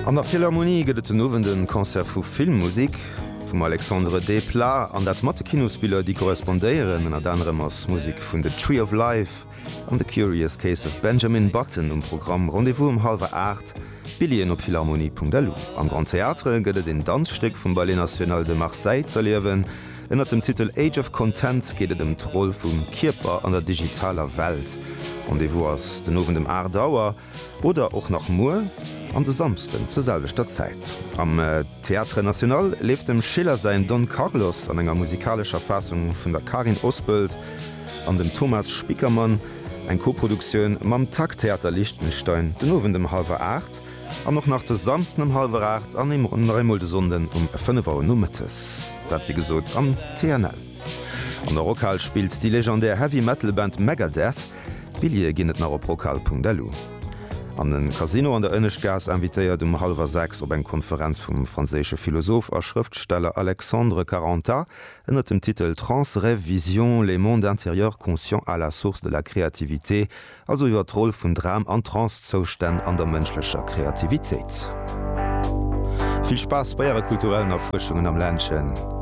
An der Philharmonie gëtt den nowenden Konzert vu Filmmusik vum Alexandre Desplat an dat Mattekinospieler, die korrespondéieren an anderem ass Musik vun The Tree of Life an The Curious Case of Benjamin Button Programm Rendezvous um 7:30 Bilien op Philharmonie.lu. Am Grand Theatre gëtt den Danzstück vum Ballet National de Marseille zerliewen. Ennner dem Titel Age of Content geht dem Troll vum Kierper an der digitaler Welt. Rendezvous ass den owen dem Ardauer oder och nach Moer an de samsten zur selbeter Zeit. Am Theatre National lebt dem Schiller sein Don Carlos an enger musikalischer Fassung vun der Karin Osböld, an dem Thomas Spiekermann, eng Koproduktion mam Takttheater Liechtenstein den owen dem 7:30 an noch nach de samsten um 7:30 an dem Reimuldesonden 5 Uhr Nummetes. Dat wie gesot am TNL. An der Rockhall spielt die legendär Heavy Metal Band Megadeth, Billie ginnet nach op Rockhall.lu. An den Casino an der Ënnechgas invitéiert 5:30 op eng Konferenz vum franzésche Philosoph a Schriftsteller Alexandre Caranta ënner dem Titel Transrevision les mondes intérieurs conscients à la source de la Kreativité, also iwwer Troll vun Dram an Transzostän an der mënschlecher Kreativitéit. Viel Spaß bei ihrer kulturellen Erfrischungen am Ländchen.